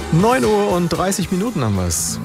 9:30 Uhr haben wir es.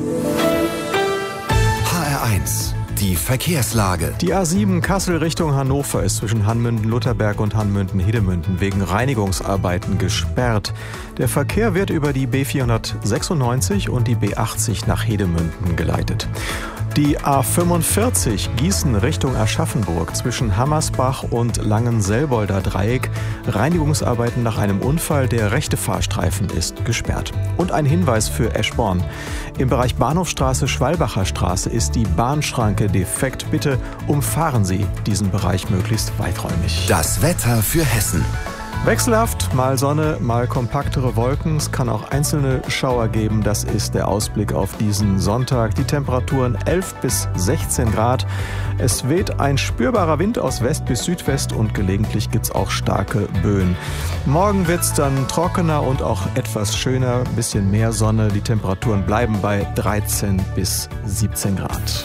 HR1, die Verkehrslage. Die A7 Kassel Richtung Hannover ist zwischen Hanmünden-Lutherberg und Hanmünden-Hedemünden wegen Reinigungsarbeiten gesperrt. Der Verkehr wird über die B496 und die B80 nach Hedemünden geleitet. Die A45 Gießen Richtung Aschaffenburg zwischen Hammersbach und Langenselbolder Dreieck. Reinigungsarbeiten nach einem Unfall, der rechte Fahrstreifen ist gesperrt. Und ein Hinweis für Eschborn. Im Bereich Bahnhofstraße, Schwalbacher Straße ist die Bahnschranke defekt. Bitte umfahren Sie diesen Bereich möglichst weiträumig. Das Wetter für Hessen. Wechselhaft, mal Sonne, mal kompaktere Wolken. Es kann auch einzelne Schauer geben. Das ist der Ausblick auf diesen Sonntag. Die Temperaturen 11 bis 16 Grad. Es weht ein spürbarer Wind aus West bis Südwest und gelegentlich gibt's auch starke Böen. Morgen wird's dann trockener und auch etwas schöner. Ein bisschen mehr Sonne. Die Temperaturen bleiben bei 13 bis 17 Grad.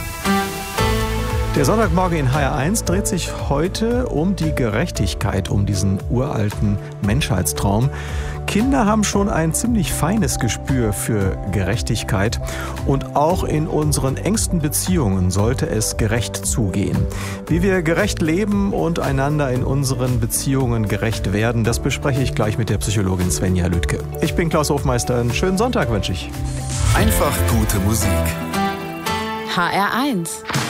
Der Sonntagmorgen in HR1 dreht sich heute um die Gerechtigkeit, um diesen uralten Menschheitstraum. Kinder haben schon ein ziemlich feines Gespür für Gerechtigkeit und auch in unseren engsten Beziehungen sollte es gerecht zugehen. Wie wir gerecht leben und einander in unseren Beziehungen gerecht werden, das bespreche ich gleich mit der Psychologin Svenja Lüdke. Ich bin Klaus Hofmeister, einen schönen Sonntag wünsche ich. Einfach gute Musik. HR1